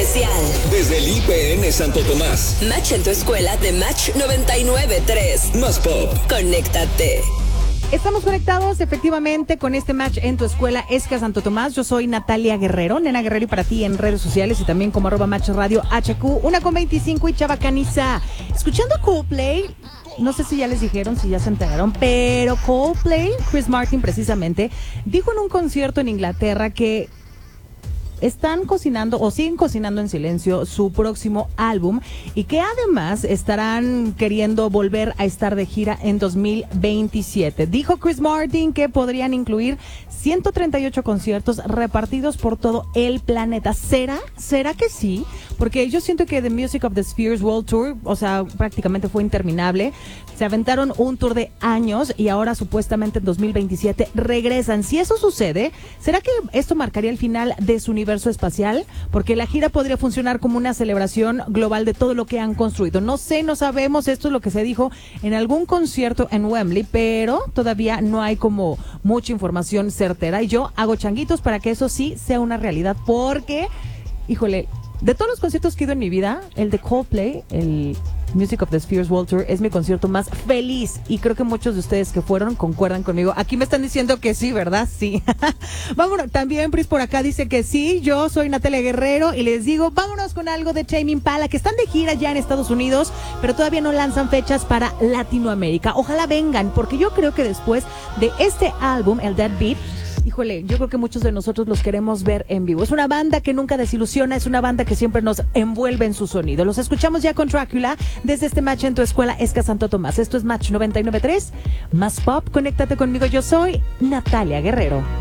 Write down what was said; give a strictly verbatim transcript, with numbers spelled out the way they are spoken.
Oficial. Desde el I P N Santo Tomás. Match en tu escuela de Match noventa y nueve punto tres. Más Pop. Conéctate. Estamos conectados efectivamente con este Match en tu escuela Esca Santo Tomás. Yo soy Natalia Guerrero, Nena Guerrero, y para ti en redes sociales y también como arroba Match Radio H Q, una con veinticinco y Chabacaniza. Escuchando Coldplay, no sé si ya les dijeron, si ya se enteraron, pero Coldplay, Chris Martin precisamente, dijo en un concierto en Inglaterra que están cocinando o siguen cocinando en silencio su próximo álbum y que además estarán queriendo volver a estar de gira en dos mil veintisiete. Dijo Chris Martin que podrían incluir ciento treinta y ocho conciertos repartidos por todo el planeta. ¿Será? ¿Será que sí? Porque yo siento que The Music of the Spheres World Tour, o sea, prácticamente fue interminable. Se aventaron un tour de años y ahora supuestamente en dos mil veintisiete regresan. Si eso sucede, ¿será que esto marcaría el final de su universo espacial? Porque la gira podría funcionar como una celebración global de todo lo que han construido. No sé, no sabemos, esto es lo que se dijo en algún concierto en Wembley, pero todavía no hay como mucha información certera y yo hago changuitos para que eso sí sea una realidad, porque, híjole, de todos los conciertos que he ido en mi vida, el de Coldplay, el Music of the Spheres World Tour, es mi concierto más feliz y creo que muchos de ustedes que fueron concuerdan conmigo. Aquí me están diciendo que sí, ¿verdad? Sí. Vámonos, también Pris por acá dice que sí. Yo soy Natalia Guerrero y les digo, vámonos con algo de Tame Impala, que están de gira ya en Estados Unidos, pero todavía no lanzan fechas para Latinoamérica. Ojalá vengan, porque yo creo que después de este álbum, el Dead Beat, híjole, yo creo que muchos de nosotros los queremos ver en vivo. Es una banda que nunca desilusiona, es una banda que siempre nos envuelve en su sonido. Los escuchamos ya con Drácula desde este Match en tu escuela Esca Santo Tomás. Esto es Match noventa y nueve punto tres, Más Pop. Conéctate conmigo, yo soy Natalia Guerrero.